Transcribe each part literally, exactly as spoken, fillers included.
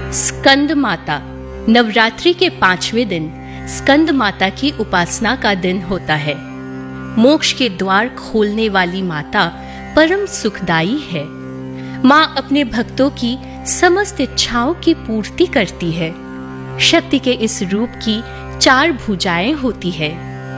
स्कंद माता। नवरात्रि के पांचवें दिन स्कंद माता की उपासना का दिन होता है। मोक्ष के द्वार खोलने वाली माता परम सुखदायी है। माँ अपने भक्तों की समस्त इच्छाओं की पूर्ति करती है। शक्ति के इस रूप की चार भुजाएं होती है।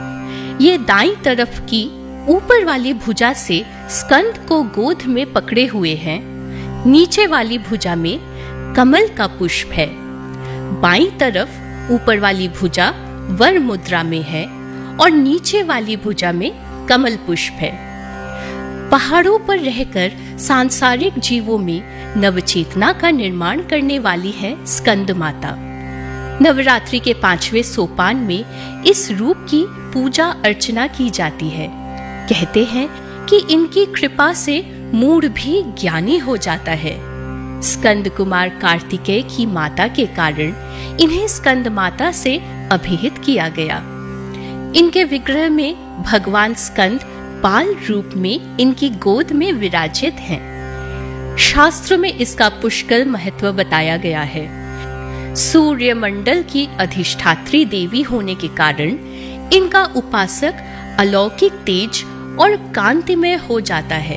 ये दाईं तरफ की ऊपर वाली भुजा से स्कंद को गोद में पकड़े हुए हैं। नीचे वाली भुजा में कमल का पुष्प है। बाईं तरफ ऊपर वाली भुजा वर मुद्रा में है और नीचे वाली भुजा में कमल पुष्प है। पहाड़ों पर रहकर सांसारिक जीवों में नवचेतना का निर्माण करने वाली है स्कंद माता। नवरात्रि के पांचवें सोपान में इस रूप की पूजा अर्चना की जाती है। कहते हैं कि इनकी कृपा से मूढ़ भी ज्ञानी हो जाता है। स्कंद कुमार कार्तिकेय की माता के कारण इन्हें स्कंद माता से अभिहित किया गया। इनके विग्रह में भगवान स्कंद बाल रूप में इनकी गोद में विराजित हैं। शास्त्रों में इसका पुष्कल महत्व बताया गया है। सूर्य मंडल की अधिष्ठात्री देवी होने के कारण इनका उपासक अलौकिक तेज और कांतिमय हो जाता है।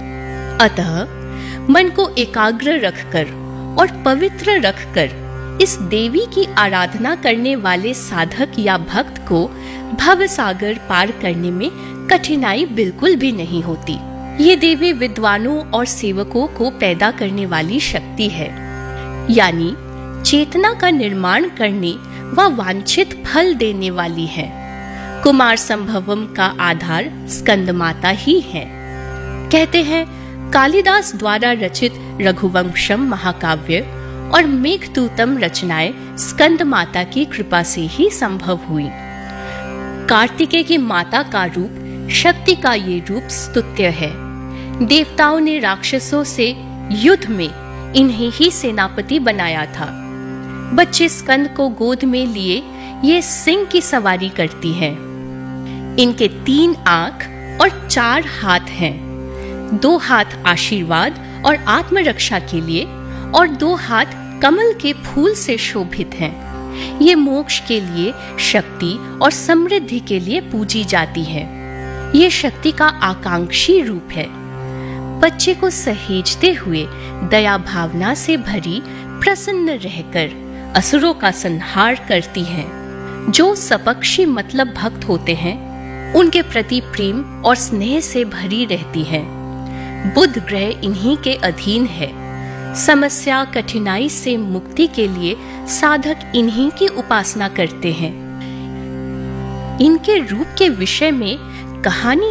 अतः मन को एकाग्र रखकर और पवित्र रखकर इस देवी की आराधना करने वाले साधक या भक्त को भव सागर पार करने में कठिनाई बिल्कुल भी नहीं होती। ये देवी विद्वानों और सेवकों को पैदा करने वाली शक्ति है, यानी चेतना का निर्माण करने व वांछित फल देने वाली है। कुमार संभवम का आधार स्कंद माता ही है। कहते हैं कालिदास द्वारा रचित रघुवंशम महाकाव्य और मेघदूतम रचनाएं स्कंद माता की कृपा से ही संभव हुई। कार्तिकेय की माता का रूप, शक्ति का ये रूप स्तुत्य है। देवताओं ने राक्षसों से युद्ध में इन्हें ही सेनापति बनाया था। बच्चे स्कंद को गोद में लिए ये सिंह की सवारी करती हैं। इनके तीन आंख और चार हाथ हैं। दो हाथ आशीर्वाद और आत्मरक्षा के लिए और दो हाथ कमल के फूल से शोभित हैं। ये मोक्ष के लिए, शक्ति और समृद्धि के लिए पूजी जाती है। ये शक्ति का आकांक्षी रूप है। बच्चे को सहेजते हुए दया भावना से भरी प्रसन्न रहकर असुरों का संहार करती हैं। जो सपक्षी मतलब भक्त होते हैं उनके प्रति प्रेम और स्नेह से भरी रहती हैं। बुध ग्रह इन्हीं के अधीन है। समस्या कठिनाई से मुक्ति के लिए साधक इन्हीं की उपासना करते हैं। इनके रूप के विषय में कहानी